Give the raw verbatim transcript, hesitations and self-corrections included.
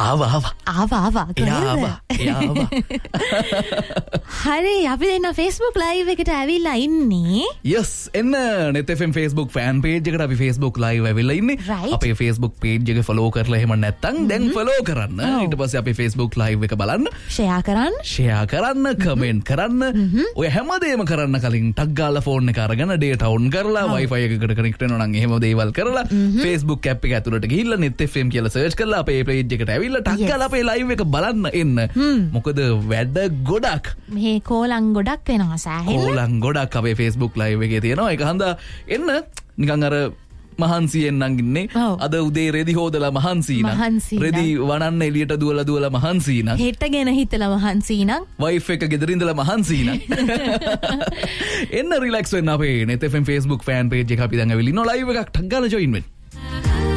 ආවා ආවා. ආවා ආවා. ආවා. ආවා. හරි අපි දෙන්න Facebook live එකට ඇවිල්ලා ඉන්නේ. yes එන්න net f m Facebook fan page එකට අපි Facebook live ඇවිල්ලා ඉන්නේ. Right. අපේ Facebook page එක follow කරලා එහෙම නැත්නම් දැන් follow කරන්න. ඊට පස්සේ අපේ Facebook live එක බලන්න. share කරන්න. share කරන්න, comment කරන්න. ඔය හැමදේම කරන්න කලින් ටග් ගාලා phone එක අරගෙන data on කරලා wifi එකකට connect වෙනවා නම් එහෙම දේවල් කරලා Facebook app එක ඇතුළට ගිහිල්ලා net f m කියලා search කරලා අපේ page එකට ඇවිල්ලා ටග් ගාලා අපේ live එක බලන්න එන්න. මොකද වැඩ ගොඩක් මේ කෝලං ගොඩක් වෙනවා සෑහෙන්න. කෝලං ගොඩක් අපේ Facebook live එකේ තියෙනවා. ඒක හන්දා එන්න නිකන් අර මහන්සියෙන් නම් ඉන්නේ. අද උදේ රෙදි හොදලා මහන්සි නම් රෙදි වනන්න එළියට දුවලා දුවලා මහන්සි නම් හෙට ගැන හිතලා මහන්සි නම් වයිෆ් එක ගෙදර ඉඳලා මහන්සි නම් එන්න රිලැක්ස් වෙන්න අපේ net f m Facebook fan page එක අපි දැන් ඇවිල්ලා ඉන්නවා live එකක් ටග් ගාලා join වෙන්න.